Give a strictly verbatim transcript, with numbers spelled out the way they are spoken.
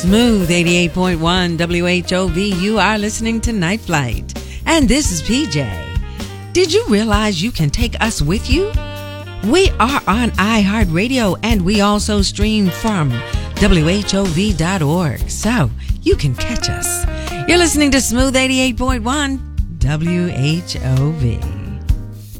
Smooth eighty-eight point one W H O V. You are listening to Night Flight. And this is P J. Did you realize you can take us with you? We are on iHeartRadio and we also stream from W H O V dot org. So you can catch us. You're listening to Smooth eighty-eight point one W H O V.